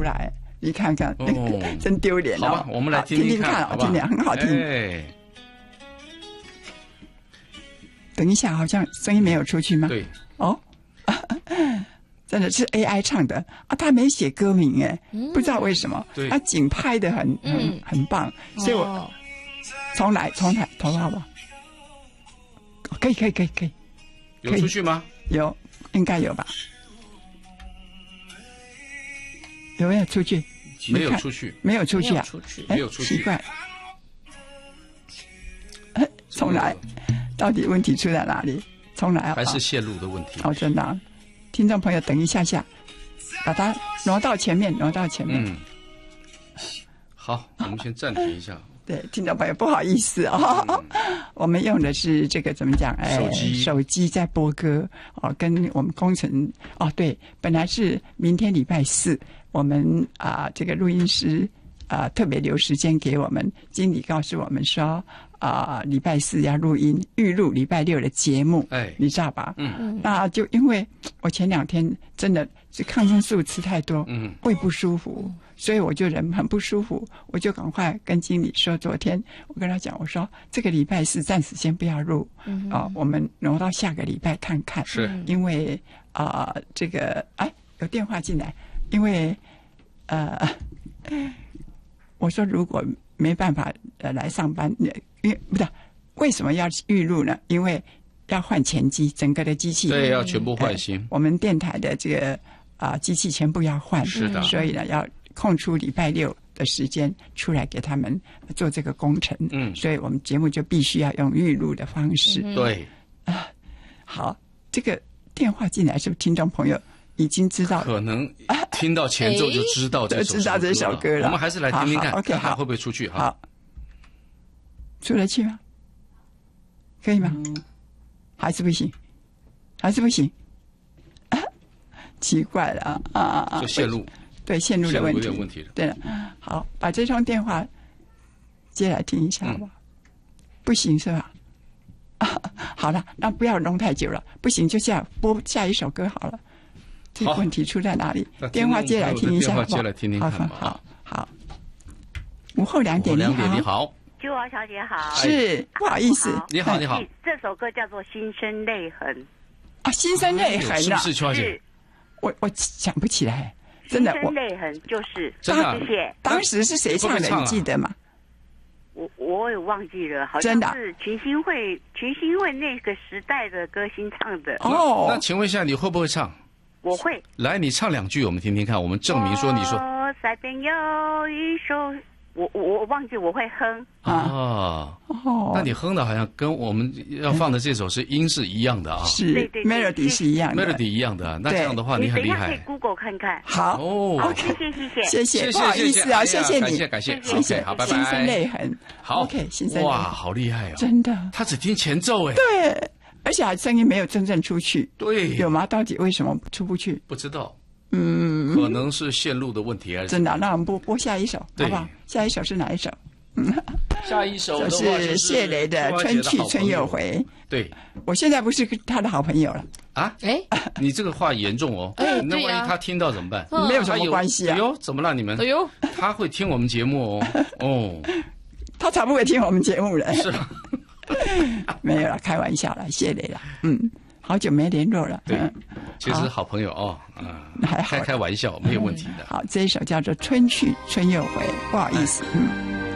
来，你看看，真丢脸哦。 好吧，我们来听听看哦，听听很好听。等一下，好像声音没有出去吗？ 对。 哦，真的是 AI 唱的啊，他没写歌名哎，不知道为什么。 对。 他景拍的很棒，所以我重来，投好吧？可以。 有出去吗？ 有，应该有吧？有没有出去？ 没有出去， 没有出去啊！ 没有出去， 奇怪。重来，到底问题出在哪里？重来啊！ 还是线路的问题？ 哦，真的啊，听众朋友，等一下，把它挪到前面。 好，我们先暂停一下。 对，听众朋友，不好意思哦，我们用的是这个怎么讲？手机在播歌哦，跟我们工程哦，对，本来是明天礼拜四，我们这个录音师特别留时间给我们，经理告诉我们说礼拜四要录音，预录礼拜六的节目，你知道吧？那就因为我前2天真的是抗生素吃太多，胃不舒服。所以我就人很不舒服，我就赶快跟经理说，昨天我跟他讲，我说这个礼拜四暂时先不要录，我们挪到下个礼拜看看。 是， 因为这个有电话进来，因为我说如果没办法来上班，因为不是为什么要预录呢？因为要换前机，整个的机器对要全部换新， 我们电台的这个机器全部要换， 是的， 所以呢要空出礼拜六的时间出来给他们做这个工程，所以我们节目就必须要用预录的方式。 对， 好，这个电话进来是不是听众朋友已经知道？ 可能听到前奏就知道这首歌了。我们还是来听听看，看看会不会出去。 好，出得去吗？可以吗？还是不行？奇怪了就线路。 对，线路的问题， 有点问题了。 对了，好，把这通电话接来听一下吧。不行是吧？好了，那不要弄太久了。不行就播下一首歌好了。这个问题出在哪里？电话接来听一下好不好？ 接来听听看吧。 好。午后2点， 你好。 秋华小姐好。 是，不好意思。 你好。 这首歌叫做《心生泪痕》 啊，心生泪痕啊！ 是秋华姐。 我想不起来。真的， 心生泪痕就是，谢谢。 当时是谁唱的？你记得吗？ 我也忘记了，好像是群星会那个时代的歌星唱的。 哦， 那请问一下，你会不会唱？ 我会。来， 你唱2句，我们听听看，我们证明说你说。 我塞边有一首，我忘记我会哼。 那你哼的好像跟我们要放的这首音是一样的啊， 是 melody 是一样的 ，melody 一样的。那这样的话你很厉害。 可以 Google 看看。 好谢谢， 不好意思啊，谢谢你， 感谢，好，拜拜。 心生泪痕， 好 ，OK， 心生泪痕， 哇，好厉害哦， 真的。 他只听前奏哎， 对，而且声音没有真正出去， 对， 有吗？到底为什么出不去？ 不知道，可能是线路的问题还是真的。那我们播下一首，好不好？下一首是哪一首？ 下一首的话是谢雷的《春去春又回》。 对， 我现在不是他的好朋友了啊！你这个话严重哦。那万一他听到怎么办？ 没有什么关系啊。 哎呦，怎么了你们？ 哎呦， 他会听我们节目哦。 他才不会听我们节目了。 是， 没有了，开玩笑了，谢雷了。好久没联络了。 对，其实好朋友哦，开玩笑没有问题的。 好，这一首叫做《春去春又回》，不好意思。